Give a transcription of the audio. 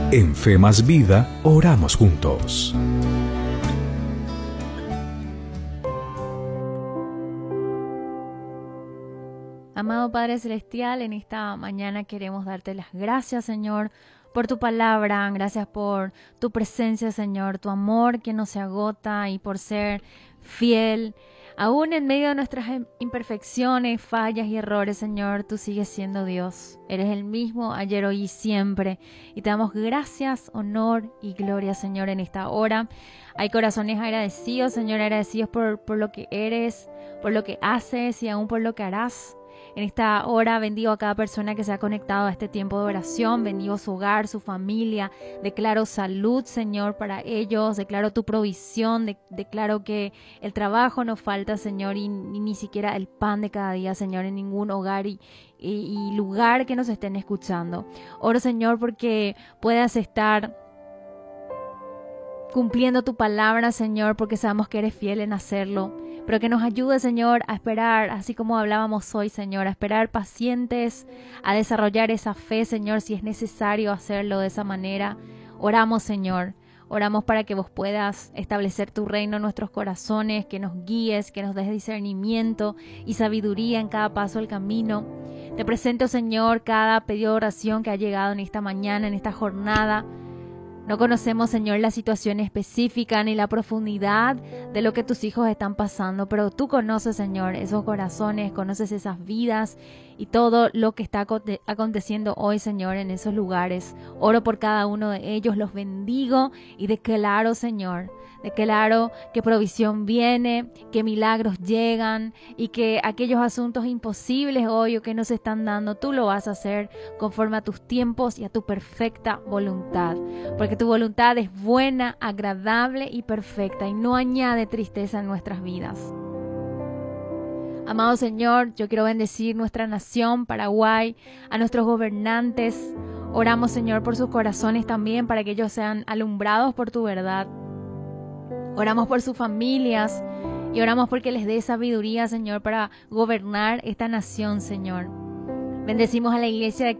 En Fe Más Vida, oramos juntos. Amado Padre Celestial, en esta mañana queremos darte las gracias, Señor, por tu palabra. Gracias por tu presencia, Señor, tu amor que no se agota y por ser fiel. Aún en medio de nuestras imperfecciones, fallas y errores, Señor, tú sigues siendo Dios. Eres el mismo ayer, hoy y siempre. Y te damos gracias, honor y gloria, Señor, en esta hora. Hay corazones agradecidos, Señor, agradecidos por lo que eres, por lo que haces y aún por lo que harás. En esta hora bendigo a cada persona que se ha conectado a este tiempo de oración, bendigo su hogar, su familia, declaro salud, Señor, para ellos, declaro tu provisión, declaro que el trabajo no falta, Señor, y ni siquiera el pan de cada día, Señor, en ningún hogar y lugar que nos estén escuchando. Oro, Señor, porque puedas estar cumpliendo tu palabra, Señor, porque sabemos que eres fiel en hacerlo. Pero que nos ayude, Señor, a esperar, así como hablábamos hoy, Señor, a esperar pacientes, a desarrollar esa fe, Señor, si es necesario hacerlo de esa manera. Oramos, Señor, oramos para que vos puedas establecer tu reino en nuestros corazones, que nos guíes, que nos des discernimiento y sabiduría en cada paso del camino. Te presento, Señor, cada pedido de oración que ha llegado en esta mañana, en esta jornada. No conocemos, Señor, la situación específica ni la profundidad de lo que tus hijos están pasando, pero tú conoces, Señor, esos corazones, conoces esas vidas y todo lo que está aconteciendo hoy, Señor, en esos lugares. Oro por cada uno de ellos, los bendigo y declaro, Señor, declaro que provisión viene, que milagros llegan y que aquellos asuntos imposibles hoy o que nos están dando, tú lo vas a hacer conforme a tus tiempos y a tu perfecta voluntad. Porque tu voluntad es buena, agradable y perfecta y no añade tristeza en nuestras vidas. Amado Señor, yo quiero bendecir nuestra nación, Paraguay, a nuestros gobernantes. Oramos, Señor, por sus corazones también, para que ellos sean alumbrados por tu verdad. Oramos por sus familias y oramos porque les dé sabiduría, Señor, para gobernar esta nación, Señor. Bendecimos a la iglesia de